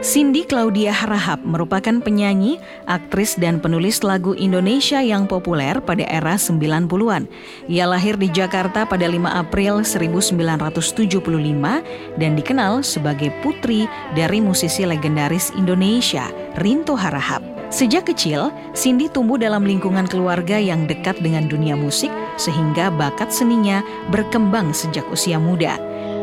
Cindy Claudia Harahap merupakan penyanyi, aktris, dan penulis lagu Indonesia yang populer pada era 90-an. Ia lahir di Jakarta pada 5 April 1975 dan dikenal sebagai putri dari musisi legendaris Indonesia, Rinto Harahap. Sejak kecil, Cindy tumbuh dalam lingkungan keluarga yang dekat dengan dunia musik sehingga bakat seninya berkembang sejak usia muda.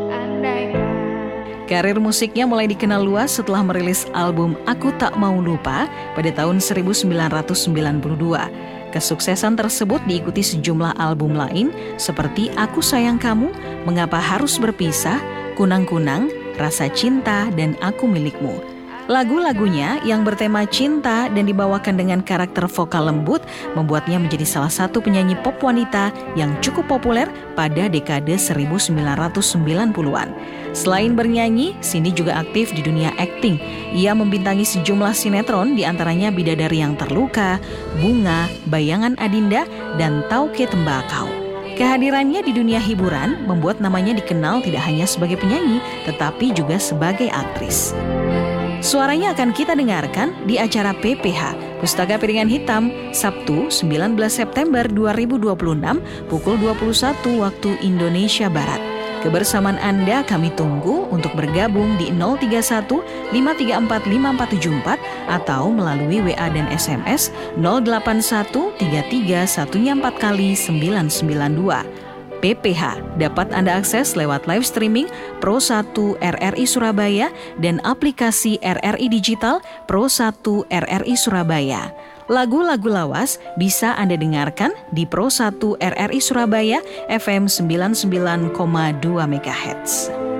Karir musiknya mulai dikenal luas setelah merilis album Aku Tak Mau Lupa pada tahun 1992. Kesuksesan tersebut diikuti sejumlah album lain seperti Aku Sayang Kamu, Mengapa Harus Berpisah, Kunang-Kunang, Rasa Cinta, dan Aku Milikmu. Lagu-lagunya yang bertema cinta dan dibawakan dengan karakter vokal lembut membuatnya menjadi salah satu penyanyi pop wanita yang cukup populer pada dekade 1990-an. Selain bernyanyi, Cindy juga aktif di dunia akting. Ia membintangi sejumlah sinetron, diantaranya Bidadari Yang Terluka, Bunga, Bayangan Adinda, dan Tauke Tembakau. Kehadirannya di dunia hiburan membuat namanya dikenal tidak hanya sebagai penyanyi, tetapi juga sebagai aktris. Suaranya akan kita dengarkan di acara PPH, Pustaka Piringan Hitam, Sabtu 19 September 2026, pukul 21 waktu Indonesia Barat. Kebersamaan Anda kami tunggu untuk bergabung di 031 534 5474 atau melalui WA dan SMS 081 33 144 kali 992. PPH dapat Anda akses lewat live streaming Pro 1 RRI Surabaya dan aplikasi RRI Digital Pro 1 RRI Surabaya. Lagu-lagu lawas bisa Anda dengarkan di Pro 1 RRI Surabaya FM 99,2 MHz.